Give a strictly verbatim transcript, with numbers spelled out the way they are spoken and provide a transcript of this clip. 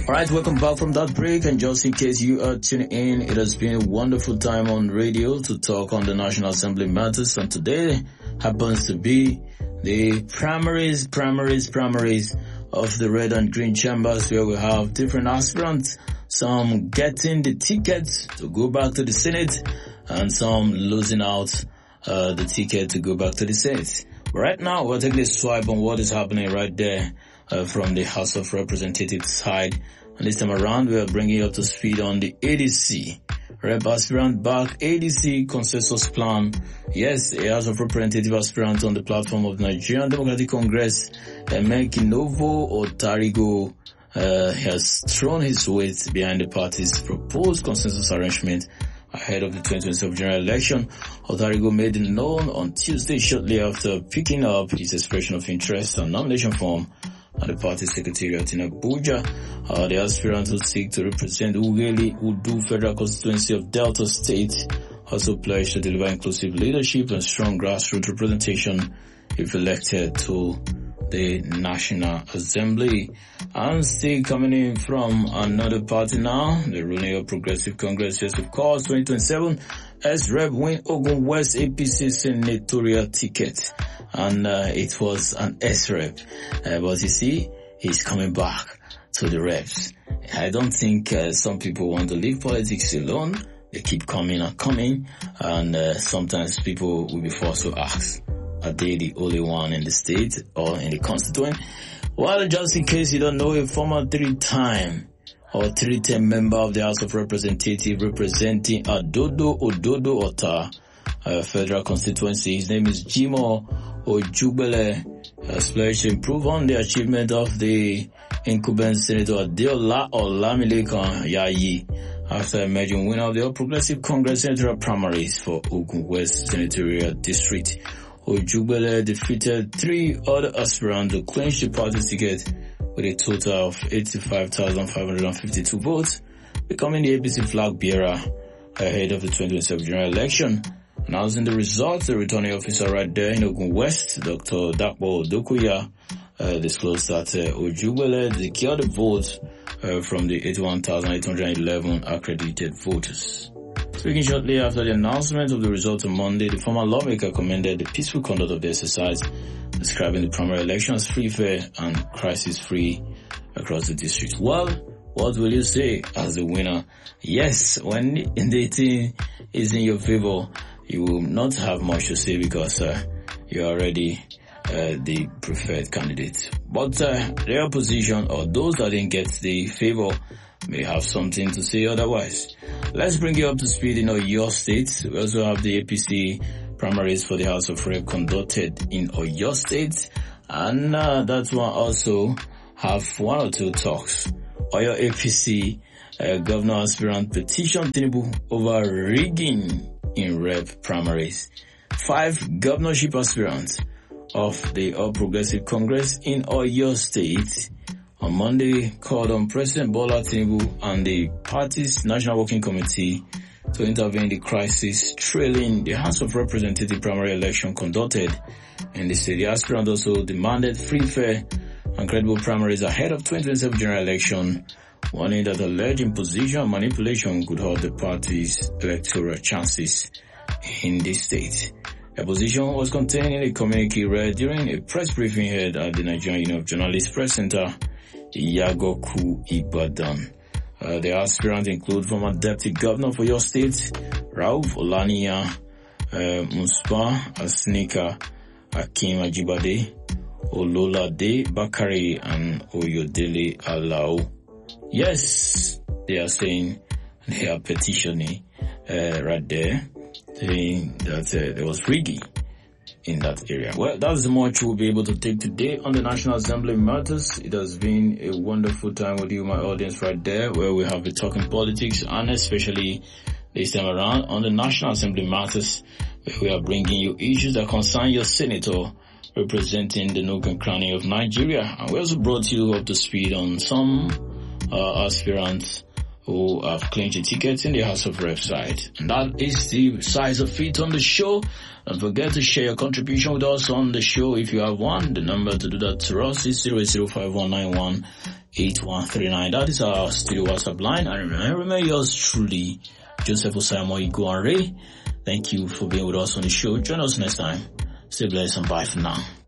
Alright, welcome back from that break, and just in case you are tuning in, it has been a wonderful time on radio to talk on the National Assembly matters, and today happens to be the primaries, primaries, primaries of the red and green chambers, where we have different aspirants, some getting the tickets to go back to the Senate, and some losing out uh, the ticket to go back to the Senate. Right now, we'll take a swipe on what is happening right there uh, from the House of Representatives side. And this time around, we are bringing you up to speed on the A D C. Rep aspirant back A D C consensus plan. Yes, a House of Representative aspirant on the platform of Nigerian Democratic Congress, Emekinovo Otarigo, uh, has thrown his weight behind the party's proposed consensus arrangement ahead of the twenty twenty-seven general election. Otarigo made it known on Tuesday shortly after picking up his expression of interest and nomination form at the party secretariat in Abuja. Uh, the aspirant who seek to represent Ughelli Udu Federal Constituency of Delta State also pledged to deliver inclusive leadership and strong grassroots representation if elected to the National Assembly. And still coming in from another party now, the ruling of Progressive Congress, yes of course, twenty twenty-seven, S-Rep win Ogun West A P C senatorial ticket. And uh, it was an S-Rep. Uh, but you see, he's coming back to the reps. I don't think uh, some people want to leave politics alone. They keep coming and coming. And uh, sometimes people will be forced to ask, are they the only one in the state or in the constituent? Well, just in case you don't know, a former three-time or three-term member of the House of Representatives representing Adodo Ododo Ota uh, Federal Constituency, his name is Jimo Ojugbele, has pledged to improve on the achievement of the incumbent Senator Adeola Olamilekan Yayi after emerging winner of the All Progressive Congress senatorial primaries for Ogun West Senatorial District. Ojugbele defeated three other aspirants to clinch the party ticket with a total of eighty-five thousand five hundred fifty-two votes, becoming the A P C flag bearer ahead of the twenty twenty-seven general election. Announcing the results, the returning officer right there in Ogun West, Doctor Dapo Dokuya, uh, disclosed that uh, Ojugbele secured the votes uh, from the eighty-one thousand eight hundred eleven accredited voters. Speaking shortly after the announcement of the results on Monday, the former lawmaker commended the peaceful conduct of the exercise, describing the primary election as free, fair, and crisis-free across the district. Well, what will you say as the winner? Yes, when the thing is in your favor, you will not have much to say because uh, you're already uh, the preferred candidate. But uh, the opposition or those that didn't get the favor may have something to say otherwise. Let's bring you up to speed in Oyo State. We also have the A P C primaries for the House of Rep conducted in Oyo State, and uh, that one also have one or two talks. Oyo A P C uh, governor aspirant petition Tinubu over rigging in Rep primaries. Five governorship aspirants of the All Progressive Congress in Oyo State on Monday called on President Bola Tinubu and the party's National Working Committee to intervene in the crisis trailing the House of Representatives primary election conducted in the state. The aspirant also demanded free, fair, and credible primaries ahead of twenty twenty-seven general election, warning that alleged imposition and manipulation could hurt the party's electoral chances in the state. The position was contained in a communique read during a press briefing held at the Nigerian Union of Journalists Press Center, Yagoku Ibadan. Uh, the aspirants include former Deputy Governor for your state, Rauf Olaniyan, uh, Muspa Asnika, Akim Ajibade, Ololade Bakari, and Oyodele Alao. Yes, they are saying they are petitioning uh, right there, saying that uh, there was rigging in that area. Well, that's much we'll be able to take today on the National Assembly Matters. It has been a wonderful time with you, my audience, right there, where we have been talking politics, and especially this time around on the National Assembly Matters, where we are bringing you issues that concern your senator representing the nook and cranny of Nigeria. And we also brought you up to speed on some uh, aspirants who have clinched a ticket in the House of Reps side. And that is the size of it on the show. Don't forget to share your contribution with us on the show if you have one. The number to do that to us is zero eight zero five one nine one eight one three nine. That is our studio WhatsApp line. And remember, remember yours truly, Joseph Osaimo Iguanre. Thank you for being with us on the show. Join us next time. Stay blessed and bye for now.